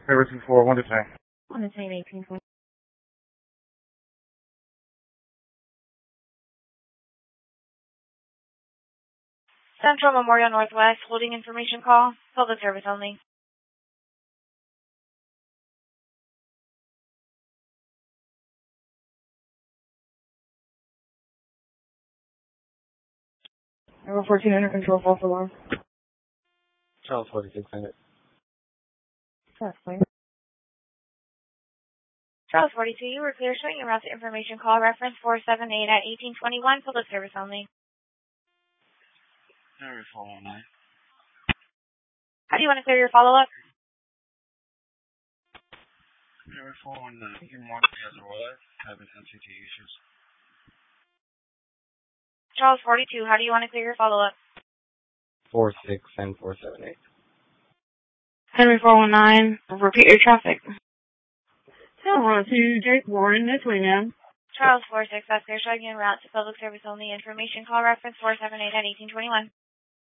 Edward 24, 1 to 10. 1 to 10, 1820. Central Memorial Northwest, holding information call, public service only. Number 14 under control, false alarm. Charles 4600. That's fine. Charles 42, you were clear showing your route to information call, reference 478 at 1821, public service only. Area 419. How do you want to clear your follow-up? Area 419. You marked me as arrived, having MCT issues. Charles 42, how do you want to clear your follow-up? 46 and 478. Henry 419, repeat your traffic. 212, Jake Warren, this way, ma'am. Charles 46, that's clear showing your route to public service only, information call, reference 478 at 1821.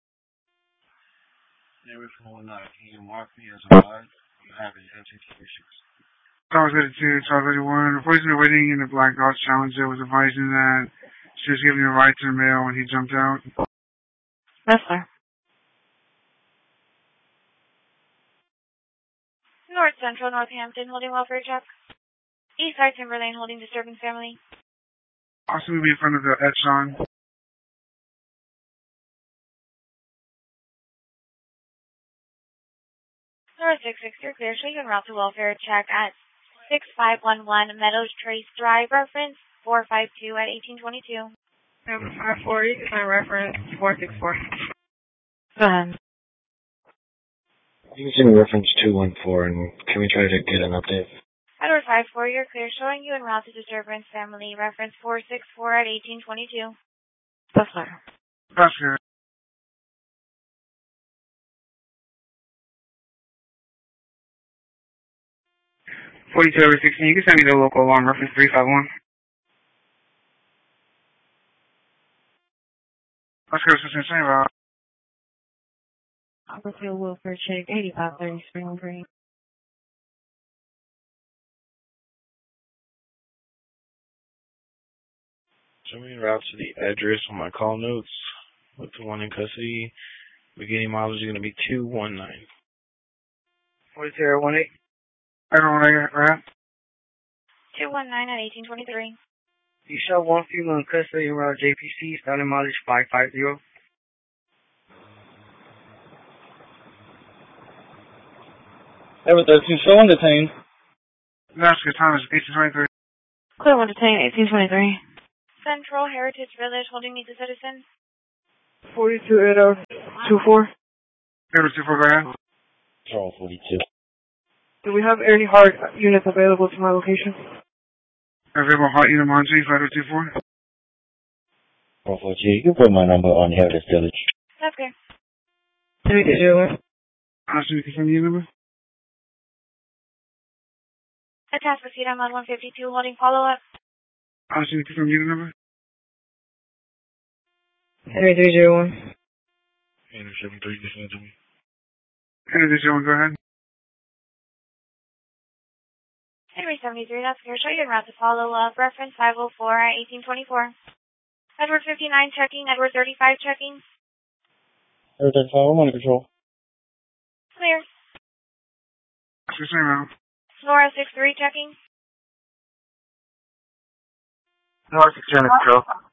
Area 419. Can you mark me as arrived, having MCT issues? Charles 32, Charles 31. Unfortunately, waiting in the Black Ops Challenger was advising that she was giving a ride to the male when he jumped out. Yes, sir. North Central, Northampton, holding welfare check. Eastside Timberlane, holding disturbing family. Also, we'll be in front of the Etchon. North 66, you're clear. Show you en route to welfare check at 6511 Meadows Trace Drive, reference 452 at 1822. Number 540, my reference 464. Go ahead. You can send me reference 214, and can we try to get an update? Edward 54, you're clear. Showing you en route to disturbance family, reference 464 at 1822. Yes, sir. That's good. 42 over 16, you can send me the local alarm, reference 351. Let's go to Cincinnati, Rob. Upperfield welfare check, 8530 Spring Green. Show me the route to the address on my call notes with the one in custody. Beginning mileage is going to be 219. 4018. I don't know where you're at. 219 at 1823. You show one female in custody around JPC, starting mileage 550. Edward 32, show one detained. That's good time is 1823. Clear 1 to 10, 1823. Central Heritage Village, holding need the citizen. 428024. Edward 24, go ahead. Charles 42. Do we have any hard units available to my location? Available hot unit Monty, 5224. Charles 42, you can put my number on Heritage Village. That's clear. Can we get your Should we confirm your number? Attached proceed on mod 152, holding follow-up. Should we confirm your number? Henry 301. Henry 73, just send it to me. Henry 301, go ahead. Henry 73, that's clear. Show you en route to follow-up, reference 504 at 1824. Edward 59 checking, Edward 35 checking. Edward 35, I'm under control. Clear. Just hang around. Nora 63 checking. No, 6 under control.